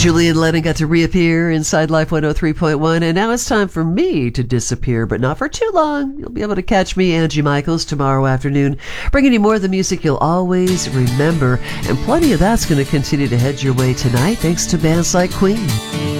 Julian Lennon got to reappear inside Life 103.1, and now it's time for me to disappear, but not for too long. You'll be able to catch me, Angie Michaels, tomorrow afternoon, bringing you more of the music you'll always remember, and plenty of that's going to continue to head your way tonight, thanks to bands like Queen.